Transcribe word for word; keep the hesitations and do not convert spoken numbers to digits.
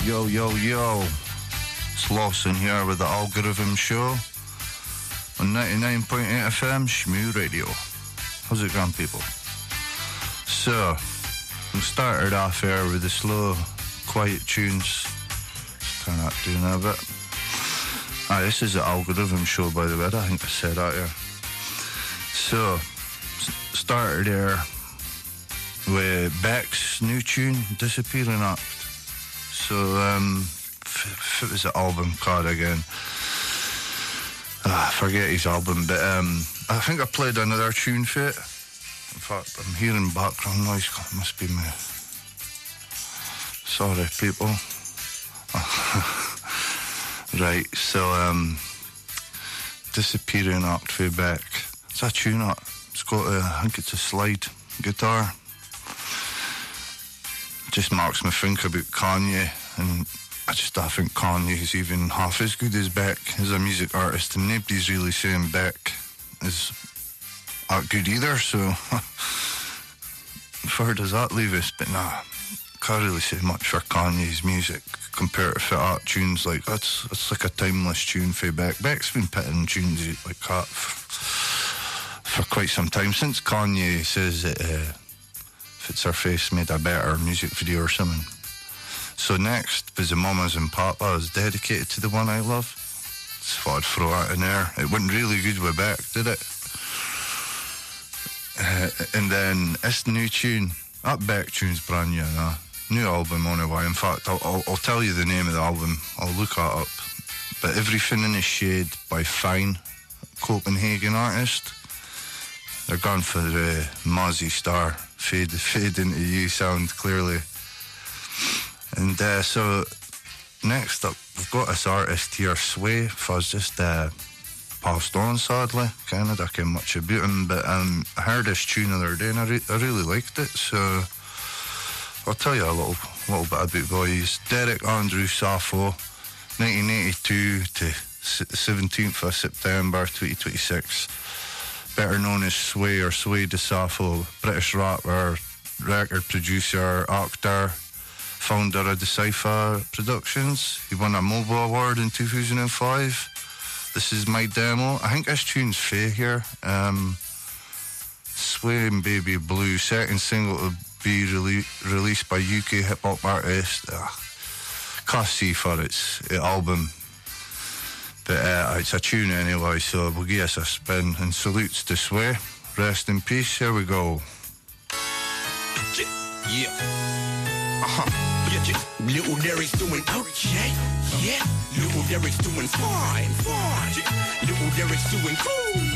Yo, yo, yo. It's Lawson here with the Algorithm Show on ninety-nine point eight F M, Shmoo Radio. How's it going, people? So, we started off here with the slow, quiet tunes. Just turn that down a bit. Ah, this is the Algorithm Show, by the way. I think I said that here. So, started there with Beck's new tune, Disappearing Act. So, um, if it was the album card again, ah, I forget his album, but um, I think I played another tune for it. In fact, I'm hearing background noise. It must be me. Sorry, people. Right, so, um, Disappearing Act for Beck. It's a tune, that. It's got a, I think it's a slide guitar. Just makes me think about Kanye, and I just don't think Kanye is even half as good as Beck as a music artist, and nobody's really saying Beck is that good either, so where does that leave us? But nah, can't really say much for Kanye's music compared to art tunes. Like, that's, that's like a timeless tune for Beck. Beck's been pitting tunes like that for, for quite some time, since Kanye says that uh, Fits Her Face made a better music video or something. So next was the Mamas and Papas, dedicated to the one I love. Just thought I'd throw that in there. It wasn't really good with Beck, did it? Uh, and then this new tune, that Beck tune's brand new, nah. New album on the way. In fact, I'll, I'll, I'll tell you the name of the album. I'll look that up. But Everything in the Shade by Fine, Copenhagen artist. They're gone for the uh, Mozzie Star, fade, fade into you sound, clearly. And uh, so, next up, we've got this artist here, Sway. Fuzz just uh, passed on, sadly. Canada came much about him, but um, I heard this tune the other day and I, re- I really liked it, so I'll tell you a little, little bit about boys. Derek Andrew Sappho, nineteen eighty-two to seventeenth of September twenty twenty-six. Better known as Sway or Sway de Sappho, British rapper, record producer, actor, founder of Decipher Productions. He won a MOBO award in two thousand five. This is my demo. I think this tune's fair here. Um, Sway and Baby Blue, second single to be rele- released by U K hip-hop artist. Uh, can't see for its uh, album. But uh, it's a tune anyway, so we'll give us a spin. And salutes to Sway. Rest in peace. Here we go. Yeah. Uh-huh. Yeah, yeah. Little Derek's doing okay. Yeah. Little Derek's doing fine, fine. Little Derek's doing cool.